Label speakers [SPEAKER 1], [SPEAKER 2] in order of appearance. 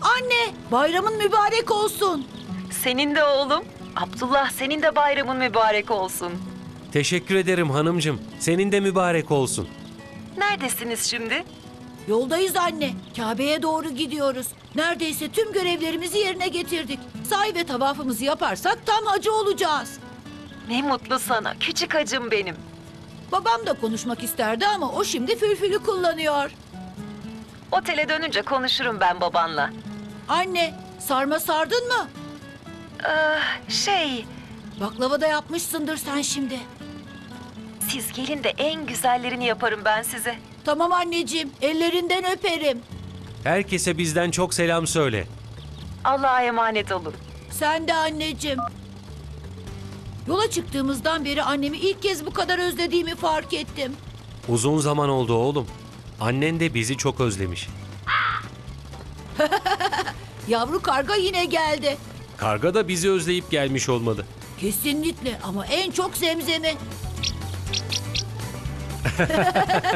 [SPEAKER 1] Anne, bayramın mübarek olsun.
[SPEAKER 2] Senin de oğlum. Abdullah, senin de bayramın mübarek olsun.
[SPEAKER 3] Teşekkür ederim hanımcığım. Senin de mübarek olsun.
[SPEAKER 2] Neredesiniz şimdi?
[SPEAKER 1] Yoldayız anne. Kabe'ye doğru gidiyoruz. Neredeyse tüm görevlerimizi yerine getirdik. Sahi ve tavafımızı yaparsak tam hacı olacağız.
[SPEAKER 2] Ne mutlu sana, küçük hacım benim.
[SPEAKER 1] Babam da konuşmak isterdi ama o şimdi fülfülü kullanıyor.
[SPEAKER 2] Otele dönünce konuşurum ben babanla.
[SPEAKER 1] Anne, sarma sardın mı?
[SPEAKER 2] Şey,
[SPEAKER 1] Baklava da yapmışsındır sen şimdi.
[SPEAKER 2] siz gelin de en güzellerini yaparım ben size.
[SPEAKER 1] Tamam anneciğim, ellerinden öperim.
[SPEAKER 3] Herkese bizden çok selam söyle.
[SPEAKER 2] Allah'a emanet olun.
[SPEAKER 1] Sen de anneciğim. Yola çıktığımızdan beri annemi ilk kez bu kadar özlediğimi fark ettim.
[SPEAKER 3] Uzun zaman oldu oğlum. Annen de bizi çok özlemiş.
[SPEAKER 1] Yavru karga yine geldi.
[SPEAKER 3] Karga da bizi özleyip gelmiş olmalı.
[SPEAKER 1] Kesinlikle ama en çok Zemzem'i.